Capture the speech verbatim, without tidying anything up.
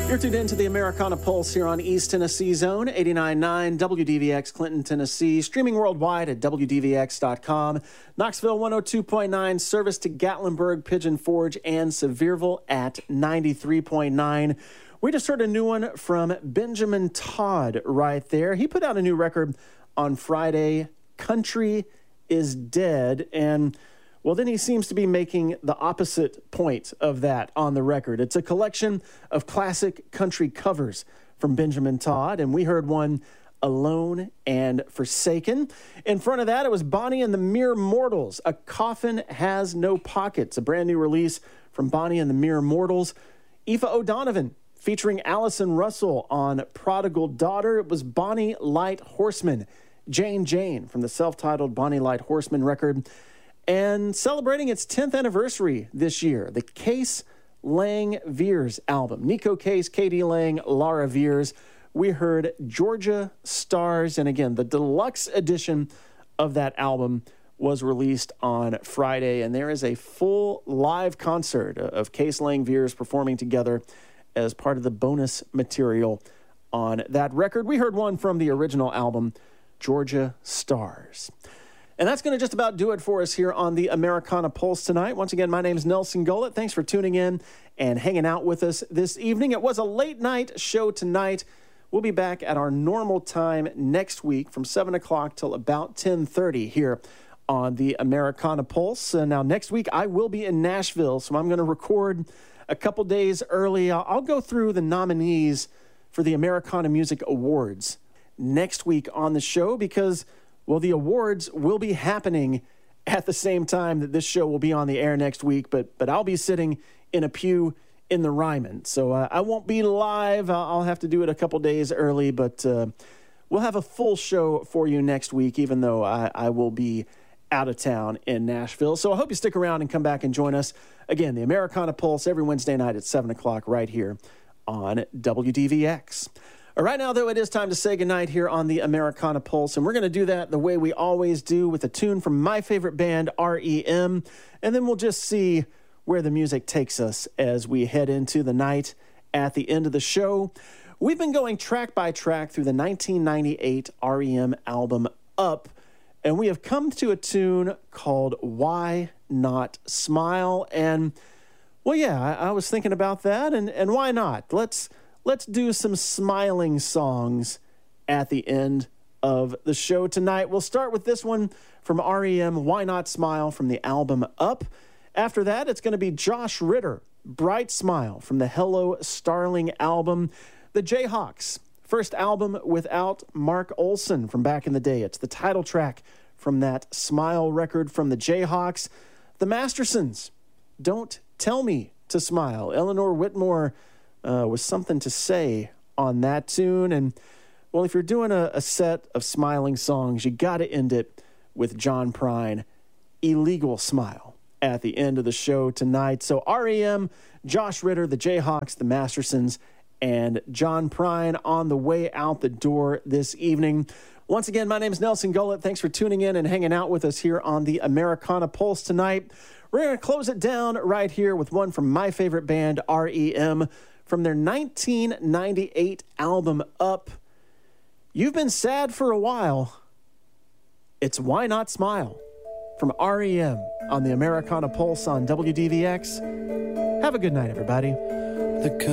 You're tuned into the Americana Pulse here on East Tennessee Zone, eighty-nine point nine W D V X, Clinton, Tennessee, streaming worldwide at W D V X dot com. Knoxville one oh two point nine, service to Gatlinburg, Pigeon Forge, and Sevierville at ninety-three point nine. We just heard a new one from Benjamin Todd right there. He put out a new record on Friday, Country is Dead, and well, then he seems to be making the opposite point of that on the record. It's a collection of classic country covers from Benjamin Todd, and we heard one, Alone and Forsaken. In front of that, it was Bonnie and the Mere Mortals, A Coffin Has No Pockets, a brand new release from Bonnie and the Mere Mortals. Aoife O'Donovan featuring Allison Russell on Prodigal Daughter. It was Bonnie Light Horseman, Jane Jane from the self-titled Bonnie Light Horseman record. And celebrating its tenth anniversary this year, the Case Lang Veers album. Nico Case, Katie Lang, Laura Veers. We heard Georgia Stars. And again, the deluxe edition of that album was released on Friday. And there is a full live concert of Case Lang Veers performing together as part of the bonus material on that record. We heard one from the original album, Georgia Stars. And that's going to just about do it for us here on the Americana Pulse tonight. Once again, my name is Nelson Gullett. Thanks for tuning in and hanging out with us this evening. It was a late night show tonight. We'll be back at our normal time next week from seven o'clock till about ten thirty here on the Americana Pulse. Uh, now, next week, I will be in Nashville, so I'm going to record a couple days early. I'll, I'll go through the nominees for the Americana Music Awards next week on the show because, well, the awards will be happening at the same time that this show will be on the air next week, but but I'll be sitting in a pew in the Ryman. So uh, I won't be live. I'll have to do it a couple days early, but uh, we'll have a full show for you next week, even though I, I will be out of town in Nashville. So I hope you stick around and come back and join us. Again, the Americana Pulse every Wednesday night at seven o'clock right here on W D V X. All right, now, though, it is time to say goodnight here on the Americana Pulse, and we're going to do that the way we always do with a tune from my favorite band, R E M, and then we'll just see where the music takes us as we head into the night at the end of the show. We've been going track by track through the nineteen ninety-eight R E M album Up, and we have come to a tune called Why Not Smile, and, well, yeah, I, I was thinking about that, and, and why not? Let's... Let's do some smiling songs at the end of the show tonight. We'll start with this one from R E M, Why Not Smile, from the album Up. After that, it's going to be Josh Ritter, Bright Smile, from the Hello Starling album. The Jayhawks, first album without Mark Olson from back in the day. It's the title track from that Smile record from the Jayhawks. The Mastersons, Don't Tell Me to Smile. Eleanor Whitmore Uh, was something to say on that tune. And, well, if you're doing a, a set of smiling songs, you got to end it with John Prine, Illegal Smile, at the end of the show tonight. So R E M, Josh Ritter, the Jayhawks, the Mastersons, and John Prine on the way out the door this evening. Once again, my name is Nelson Gullett. Thanks for tuning in and hanging out with us here on the Americana Pulse tonight. We're going to close it down right here with one from my favorite band, R E M, from their nineteen ninety-eight album Up. You've been sad for a while. It's Why Not Smile from R E M on the Americana Pulse on W D V X. Have a good night, everybody. The